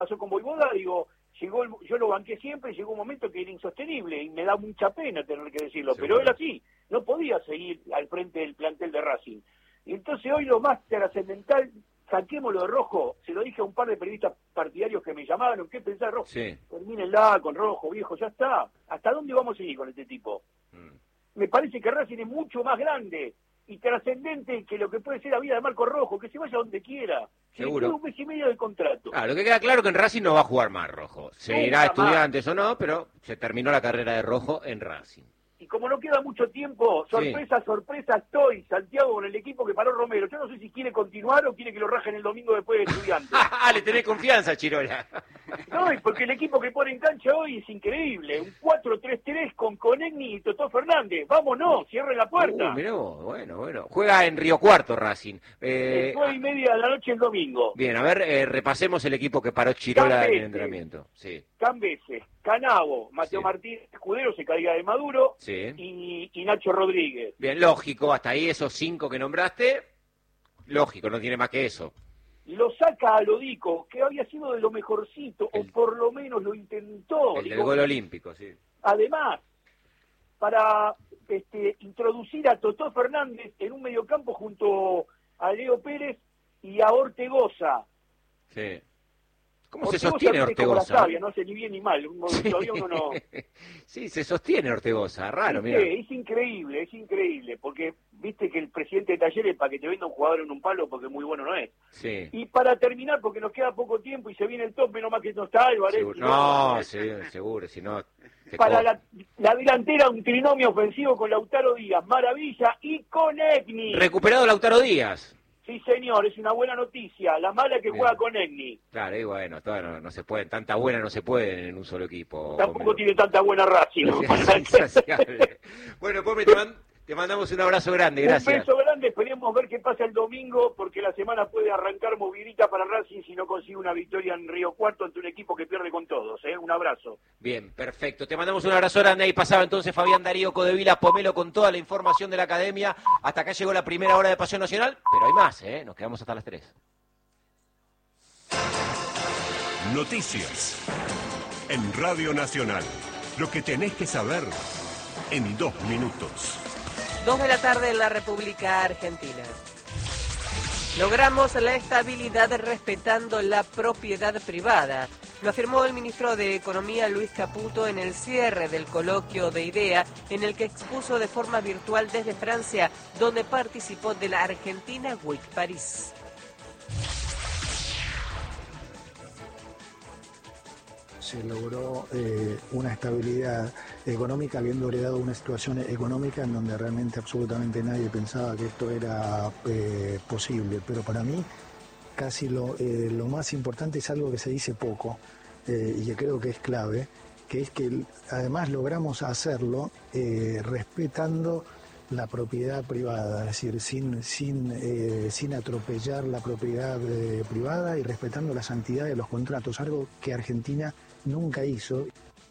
pasó con Boivoda, digo, yo lo banqué siempre y llegó un momento que era insostenible y me da mucha pena tener que decirlo, pero él así, no podía seguir al frente del plantel de Racing. Y entonces hoy lo más trascendental, saquémoslo de Rojo, se lo dije a un par de periodistas partidarios que me llamaron, ¿qué pensás de Rojo? Sí. Termínenla con Rojo, viejo, ya está. ¿Hasta dónde vamos a seguir con este tipo? Me parece que Racing es mucho más grande y trascendente que lo que puede ser la vida de Marco Rojo, que se vaya donde quiera. Seguro. Tiene 1 mes y medio de contrato. Lo que queda claro que en Racing no va a jugar más Rojo. Se irá a Estudiantes o no, pero se terminó la carrera de Rojo en Racing. Y como no queda mucho tiempo, sorpresa estoy, Santiago, con el equipo que paró Romero. Yo no sé si quiere continuar o quiere que lo rajen el domingo después de Estudiantes. Le tenés confianza, Chirola. No, porque el equipo que pone en cancha hoy es increíble. Un 4-3-3 con Conegni y Totó Fernández. Vámonos, cierren la puerta. Mirá vos, bueno. Juega en Río Cuarto Racing. 9:30 de la noche el domingo. Bien, a ver, repasemos el equipo que paró Chirola en el entrenamiento. Sí. Cambeses, Canavo, Mateo Martínez Escudero, se caiga de Maduro, y Nacho Rodríguez. Bien, lógico, hasta ahí esos 5 que nombraste, lógico, no tiene más que eso. Lo saca a Lodico, que había sido de lo mejorcito, o por lo menos lo intentó. El del gol olímpico, sí. Además, para introducir a Totó Fernández en un mediocampo junto a Leo Pérez y a Ortegoza. Sí. ¿Cómo se sostiene Ortegoza? Sabia, no hace ni bien ni mal. Todavía uno no... Sí, se sostiene Ortegoza, raro, mira. Es increíble, porque viste que el presidente de Talleres para que te venda un jugador en un palo porque muy bueno no es. Sí. Y para terminar, porque nos queda poco tiempo y se viene el tope, nomás que no está Álvarez. Seguro, si no... Para la delantera, un trinomio ofensivo con Lautaro Díaz, Maravilla y Conegni. Recuperado Lautaro Díaz. Sí, señor, es una buena noticia. La mala es que juega con Egni. Claro, y bueno, no se puede, tanta buena no se puede en un solo equipo. Tampoco tiene tanta buena Racing. Bueno, Pobre, te mandamos un abrazo grande, gracias. Un beso grande, esperemos ver qué pasa el domingo, porque la semana puede arrancar movidita para Racing si no consigue una victoria en Río Cuarto ante un equipo que pierde con todos. Un abrazo. Bien, perfecto. Te mandamos un abrazo grande. Ahí pasaba entonces Fabián Darío Codevila Pomelo con toda la información de la academia. Hasta acá llegó la primera hora de Pasión Nacional, pero hay más, nos quedamos hasta las 3. Noticias en Radio Nacional. Lo que tenés que saber en 2 minutos. 2 de la tarde en la República Argentina. Logramos la estabilidad respetando la propiedad privada. Lo afirmó el ministro de Economía Luis Caputo en el cierre del coloquio de IDEA, en el que expuso de forma virtual desde Francia, donde participó de la Argentina Week París. Se logró una estabilidad económica, habiendo heredado una situación económica en donde realmente absolutamente nadie pensaba que esto era posible. Pero para mí casi lo más importante es algo que se dice poco y que creo que es clave, que es que además logramos hacerlo respetando la propiedad privada, es decir, sin atropellar la propiedad privada y respetando la santidad de los contratos, algo que Argentina nunca hizo.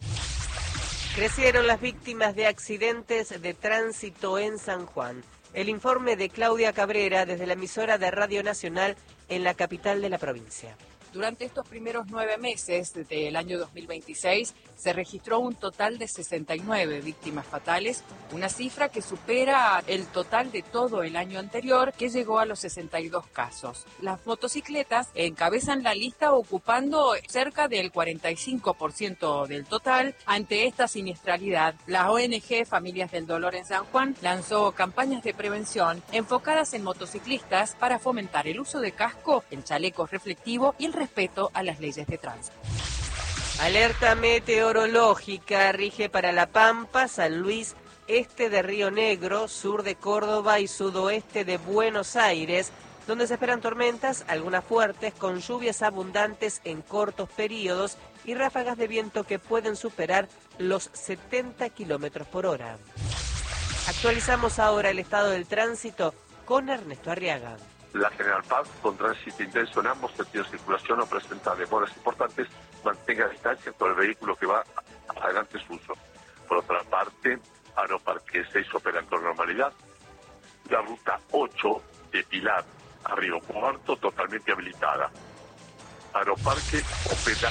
Crecieron las víctimas de accidentes de tránsito en San Juan. El informe de Claudia Cabrera desde la emisora de Radio Nacional en la capital de la provincia. Durante estos primeros 9 meses del año 2026 se registró un total de 69 víctimas fatales, una cifra que supera el total de todo el año anterior, que llegó a los 62 casos. Las motocicletas encabezan la lista ocupando cerca del 45% del total. Ante esta siniestralidad, la ONG Familias del Dolor en San Juan lanzó campañas de prevención enfocadas en motociclistas para fomentar el uso de casco, el chaleco reflectivo y el respeto a las leyes de tránsito. Alerta meteorológica rige para La Pampa, San Luis, este de Río Negro, sur de Córdoba y sudoeste de Buenos Aires, donde se esperan tormentas, algunas fuertes, con lluvias abundantes en cortos periodos y ráfagas de viento que pueden superar los 70 kilómetros por hora. Actualizamos ahora el estado del tránsito con Ernesto Arriaga. La General Paz, con tránsito intenso en ambos sentidos de circulación, no presenta demoras importantes, mantenga distancia con el vehículo que va adelante su uso. Por otra parte, Aeroparque 6 operan con normalidad. La ruta 8 de Pilar a Río Cuarto totalmente habilitada. Aeroparque o